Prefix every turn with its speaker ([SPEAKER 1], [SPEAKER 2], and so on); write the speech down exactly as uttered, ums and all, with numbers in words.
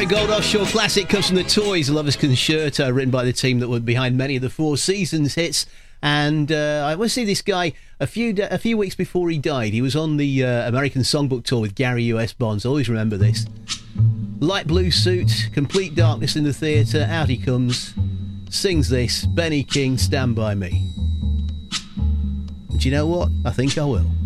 [SPEAKER 1] Gold Offshore Classic comes from the Toys, a Lover's Concerto, written by the team that were behind many of the Four Seasons hits. And uh, I want to see this guy a few a few weeks before he died. He was on the uh, American Songbook Tour with Gary U S Bonds. I always remember this. Light blue suit, complete darkness in the theatre. Out he comes, sings this. Benny King, Stand By Me. And do you know what? I think I will.